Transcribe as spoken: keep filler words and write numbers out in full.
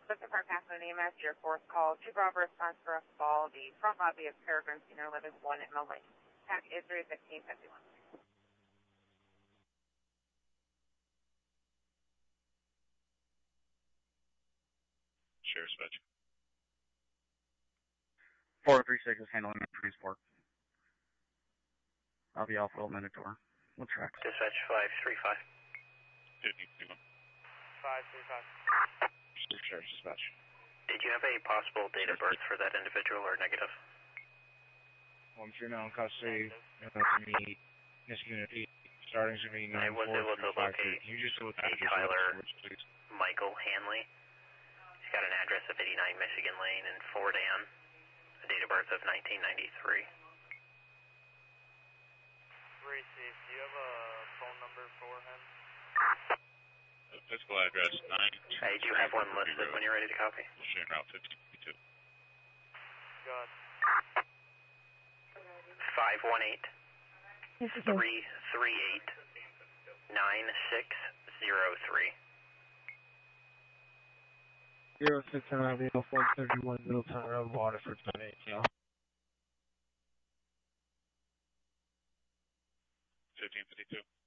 Central Park National E M S, your fourth call. Two Bravo response for a fall. The front lobby of Peregrine Senior Living one in Mill Lane. Pack is three fifteen fifty-one. Sheriff's Dispatch. four three six is handling the transport. I'll be off Will Minotaur. We'll track. Dispatch five three five. fifty fifty-one. five three five. Sheriff's Dispatch. Did you have a possible date of birth for that individual or negative? Well, I'm sure now in custody, uh, to meet Michigan starting to be I nine was four able to three five locate two. Can you just go with a address Tyler please? Michael Hanley. He's got an address of eighty-nine Michigan Lane in Fort Ann, a date of birth of nineteen ninety-three. Racy, do you have a phone number for him? Physical address nine. I do have one listed when you're ready to copy. Sharing route fifty fifty-two. Go ahead. five one eight, three three eight, nine six zero three. zero six nine four thirty-one Middletown Road, Waterford, Pennsylvania. fifteen fifty-two.